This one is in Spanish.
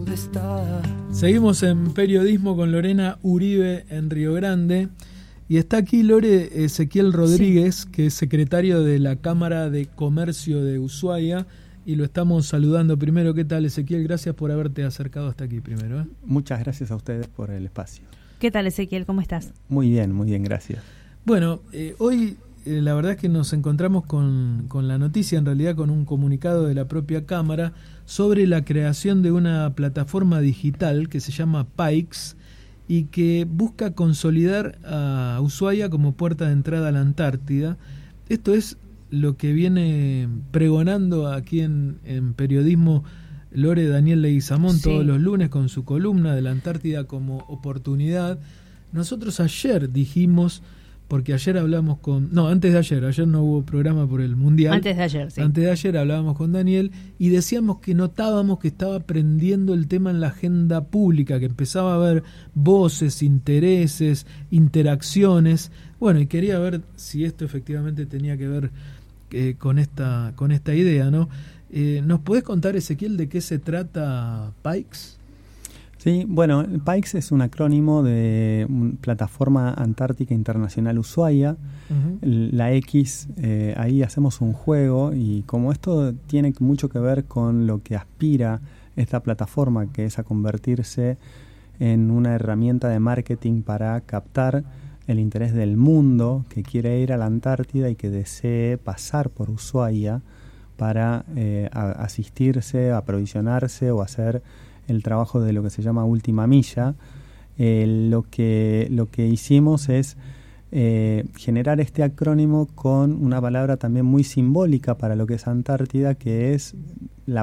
¿dónde está? Seguimos en Periodismo con Lorena Uribe en Río Grande. Y está aquí Lore Ezequiel Rodríguez, que es secretario de la Cámara de Comercio de Ushuaia, y lo estamos saludando primero. ¿Qué tal, Ezequiel? Gracias por haberte acercado hasta aquí primero. Muchas gracias a ustedes por el espacio. ¿Qué tal, Ezequiel? ¿Cómo estás? Muy bien, gracias. Bueno, hoy la verdad es que nos encontramos con la noticia, en realidad con un comunicado de la propia Cámara sobre la creación de una plataforma digital que se llama PAIX, y que busca consolidar a Ushuaia como puerta de entrada a la Antártida. Esto es lo que viene pregonando aquí en periodismo Lore Daniel Leguizamón todos los lunes con su columna de la Antártida como oportunidad. Nosotros ayer dijimos, porque ayer hablamos antes de ayer no hubo programa por el Mundial. Antes de ayer, sí. Antes de ayer hablábamos con Daniel y decíamos que notábamos que estaba prendiendo el tema en la agenda pública, que empezaba a haber voces, intereses, interacciones. Bueno, y quería ver si esto efectivamente tenía que ver con esta idea, ¿no? ¿Nos podés contar, Ezequiel, de qué se trata PAIX? Sí, bueno, PAIX es un acrónimo de Plataforma Antártica Internacional Ushuaia. Uh-huh. La X, ahí hacemos un juego, y como esto tiene mucho que ver con lo que aspira esta plataforma, que es a convertirse en una herramienta de marketing para captar el interés del mundo que quiere ir a la Antártida y que desee pasar por Ushuaia para asistirse, aprovisionarse o hacer el trabajo de lo que se llama última milla. Lo que hicimos es generar este acrónimo con una palabra también muy simbólica para lo que es Antártida, que es la